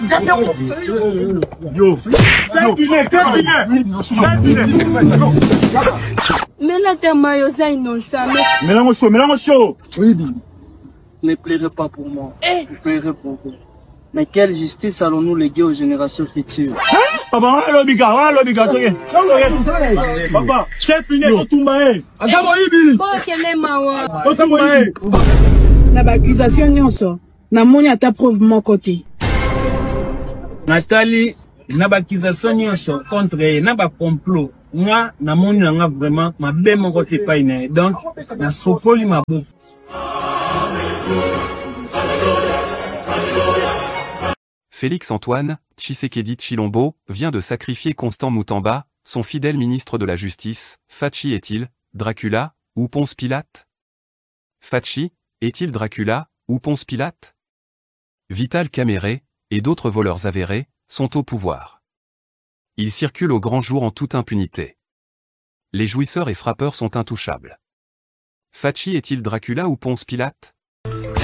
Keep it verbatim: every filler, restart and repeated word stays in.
Yo, mais là, t'es maillot, innocent. mélange chaud, mélange chaud. Oui, Ne pleurez pas pour moi. Je pleurerai pour vous. Mais quelle justice allons-nous léguer aux générations futures? papa, allô, biga, allô, biga, papa, c'est fini, on tout maé. Bon, quel est ma On tout maé. Na ba accusation nyonso. Na moni ata preuve mon côté. Nathalie, na ba accusation nyonso contre elle, na ba complot. Moi, na moni nga vraiment ma bé mon côté pas iné. Donc, na sopoli ma bouffe. Félix-Antoine Tshisekedi Tshilombo vient de sacrifier Constant Moutamba, son fidèle ministre de la Justice. Fachi est-il Dracula ou Ponce Pilate? Fachi est-il Dracula ou Ponce Pilate? Vital Kamerhe et d'autres voleurs avérés sont au pouvoir. Ils circulent au grand jour en toute impunité. Les jouisseurs et frappeurs sont intouchables. Fachi est-il Dracula ou Ponce Pilate?